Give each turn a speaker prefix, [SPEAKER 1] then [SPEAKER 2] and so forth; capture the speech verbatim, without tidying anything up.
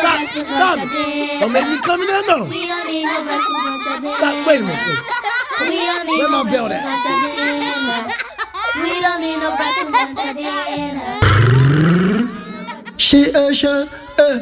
[SPEAKER 1] stop,
[SPEAKER 2] breakfast,
[SPEAKER 1] stop.
[SPEAKER 2] lunch, or dinner.
[SPEAKER 1] Don't make me come in there, no.
[SPEAKER 2] We don't need no breakfast, lunch, or dinner.
[SPEAKER 1] Stop, wait a minute, wait.
[SPEAKER 2] We don't need
[SPEAKER 1] Where
[SPEAKER 2] no
[SPEAKER 1] my belt
[SPEAKER 2] breakfast,
[SPEAKER 1] at?
[SPEAKER 2] lunch, or dinner. We don't need no breakfast, lunch, or dinner.
[SPEAKER 3] She Asian, eh.